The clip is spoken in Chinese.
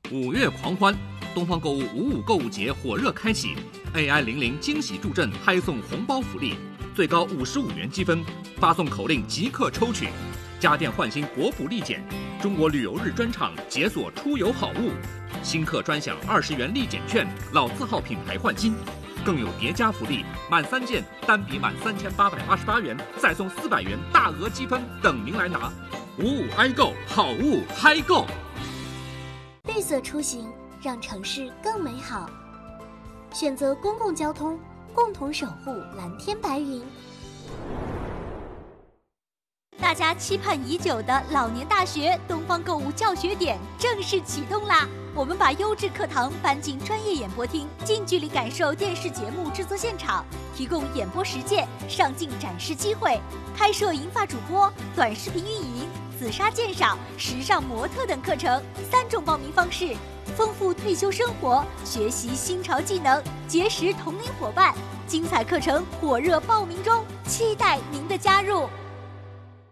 5月狂欢，东方购物55购物节火热开启 ，AI00惊喜助阵，嗨送红包福利，最高55元积分，发送口令即刻抽取。家电换新国普立减，中国旅游日专场解锁出游好物，新客专享20元立减券，老字号品牌换新。更有叠加福利，满3件单笔满3888元，再送400元大额积分等您来拿。55i购，好物嗨购。 绿色出行，让城市更美好。选择公共交通，共同守护蓝天白云。 大家期盼已久的老年大学东方购物教学点正式启动啦！我们把优质课堂搬进专业演播厅，近距离感受电视节目制作现场，提供演播实践、上镜展示机会，开设银发主播、短视频运营、紫砂鉴赏、时尚模特等课程3种报名方式，丰富退休生活，学习新潮技能，结识同龄伙伴。精彩课程火热报名中，期待您的加入。